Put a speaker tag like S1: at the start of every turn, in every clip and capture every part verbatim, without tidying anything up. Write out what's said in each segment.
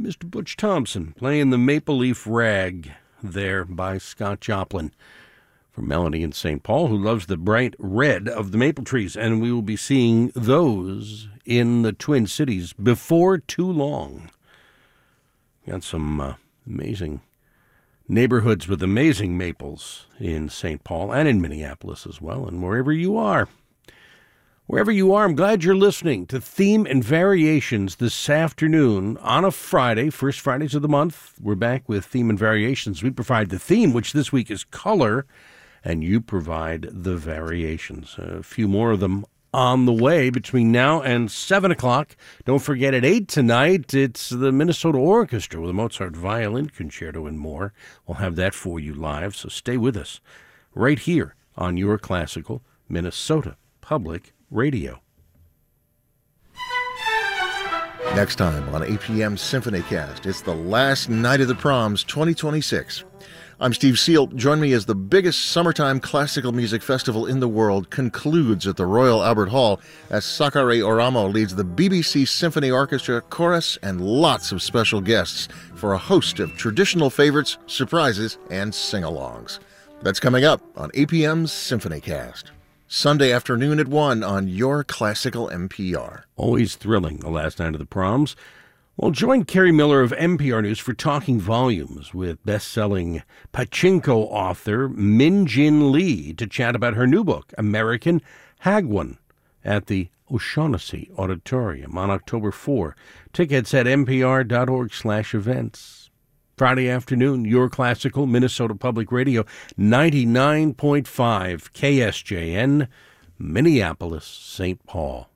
S1: Mister Butch Thompson playing the Maple Leaf Rag there by Scott Joplin. From Melanie in Saint Paul, who loves the bright red of the maple trees. And we will be seeing those in the Twin Cities before too long. Got some uh, amazing neighborhoods with amazing maples in Saint Paul and in Minneapolis as well, and wherever you are. Wherever you are, I'm glad you're listening to Theme and Variations this afternoon on a Friday, first Fridays of the month. We're back with Theme and Variations. We provide the theme, which this week is color, and you provide the variations. A few more of them on the way between now and seven o'clock. Don't forget, at eight tonight, it's the Minnesota Orchestra with a Mozart Violin Concerto and more. We'll have that for you live, so stay with us right here on your classical Minnesota Public Radio.
S2: Next time on A P M SymphonyCast, it's the last night of the proms twenty twenty-six. I'm Steve Seal. Join me as the biggest summertime classical music festival in the world concludes at the Royal Albert Hall as Sakare Oramo leads the B B C Symphony Orchestra, chorus, and lots of special guests for a host of traditional favorites, surprises, and sing-alongs. That's coming up on A P M's SymphonyCast. Sunday afternoon at one on your classical N P R.
S1: Always thrilling, the last night of the proms. Well, join Kerry Miller of N P R News for Talking Volumes with best-selling pachinko author Min Jin Lee to chat about her new book, American Hagwon, at the O'Shaughnessy Auditorium on October fourth. Tickets at npr.org slash events. Friday afternoon, your classical Minnesota Public Radio, ninety-nine point five K S J N, Minneapolis, Saint Paul.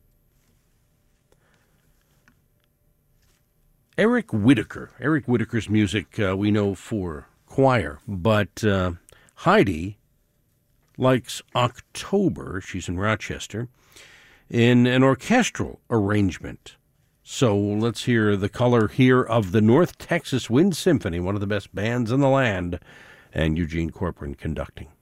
S1: Eric Whitacre. Eric Whitacre's music uh, we know for choir, but uh, Heidi likes October, she's in Rochester, in an orchestral arrangement. So let's hear the color here of the North Texas Wind Symphony, one of the best bands in the land, and Eugene Corcoran conducting.